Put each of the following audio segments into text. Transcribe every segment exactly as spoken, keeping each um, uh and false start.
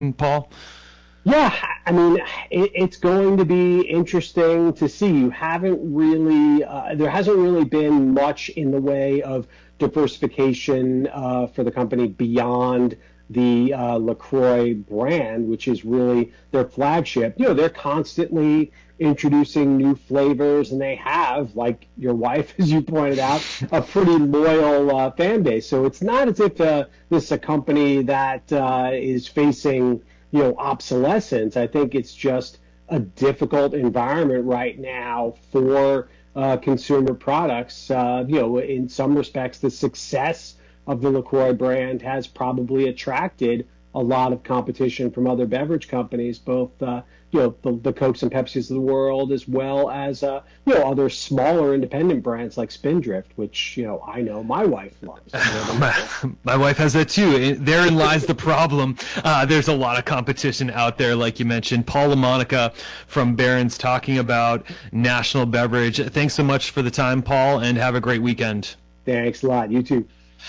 Paul? Yeah, I mean, it, it's going to be interesting to see. You haven't really, uh, there hasn't really been much in the way of diversification uh, for the company beyond the uh, LaCroix brand, which is really their flagship. You know, they're constantly introducing new flavors, and they have, like your wife, as you pointed out, a pretty loyal uh, fan base. So it's not as if uh, this is a company that uh, is facing you know, obsolescence. I think it's just a difficult environment right now for uh, consumer products. Uh, you know, in some respects, the success of the LaCroix brand has probably attracted a lot of competition from other beverage companies, both uh, you know the, the Cokes and Pepsis of the world, as well as uh, you know other smaller independent brands like Spindrift, which you know I know my wife loves. my, my wife has that too. Therein lies the problem. Uh, there's a lot of competition out there, like you mentioned. Paul LaMonica from Barron's talking about National Beverage. Thanks so much for the time, Paul, and have a great weekend. Thanks a lot. You too.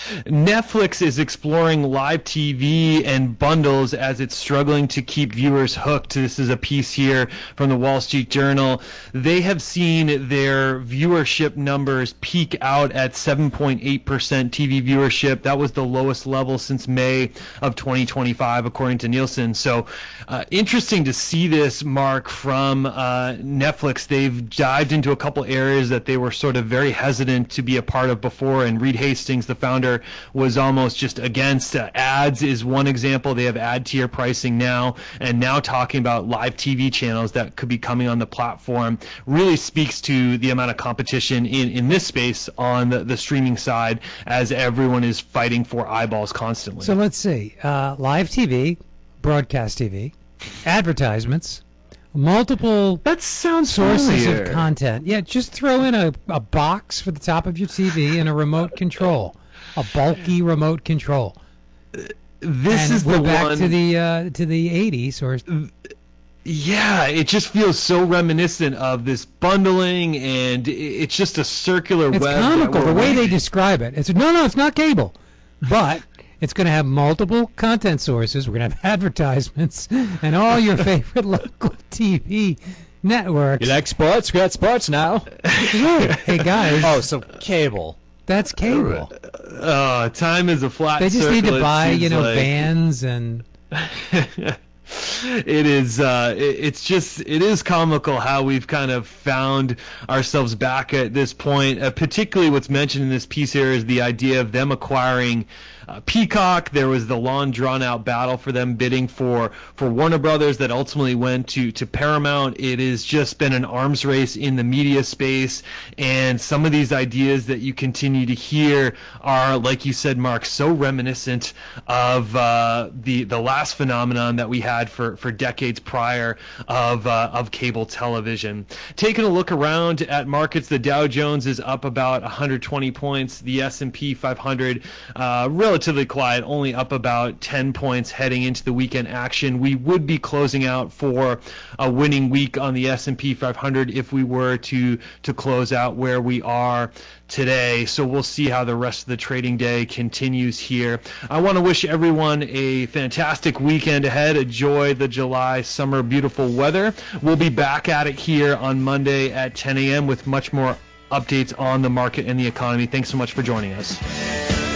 Netflix is exploring live T V and bundles as it's struggling to keep viewers hooked. This is a piece here from the Wall Street Journal. They have seen their viewership numbers peak out at seven point eight percent T V viewership. That was the lowest level since May of twenty twenty-five, according to Nielsen. So uh, interesting to see this, Mark, from uh, Netflix. They've dived into a couple areas that they were sort of very hesitant to be a part of before, and Reed Hastings, the founder, was almost just against. Uh, ads is one example. They have ad tier pricing now, and now talking about live T V channels that could be coming on the platform really speaks to the amount of competition in, in this space on the, the streaming side, as everyone is fighting for eyeballs constantly. So let's see. Uh, live T V, broadcast T V, advertisements, multiple that sounds sources familiar. of content. Yeah, just throw in a, a box for the top of your T V and a remote control. A bulky remote control. This and is we're the back one to the uh, to the eighties, or yeah, it just feels so reminiscent of this bundling, and it's just a circular it's web. It's comical the way they describe it. It's no, no, it's not cable, but it's going to have multiple content sources. We're going to have advertisements and all your favorite local T V networks. You like sports? We got sports now. Hey guys. Oh, so cable. That's cable. Uh, time is a flat They just circle, need to buy, you know, like. bands and. It is. Uh, it, it's just. It is comical how we've kind of found ourselves back at this point. Uh, particularly, what's mentioned in this piece here is the idea of them acquiring uh, Peacock. There was the long, drawn-out battle for them bidding for for Warner Brothers that ultimately went to to Paramount. It has just been an arms race in the media space, and some of these ideas that you continue to hear are, like you said, Mark, so reminiscent of uh, the the last phenomenon that we had for for decades prior of uh, of cable television. Taking a look around at markets, the Dow Jones is up about one hundred twenty points. The S and P five hundred uh, relatively quiet, only up about ten points heading into the weekend action. We would be closing out for a winning week on the S and P five hundred if we were to to close out where we are today. So we'll see how the rest of the trading day continues here. I want to wish everyone a fantastic weekend ahead. Enjoy the July summer beautiful weather. We'll be back at it here on Monday at ten a.m. with much more updates on the market and the economy. Thanks so much for joining us.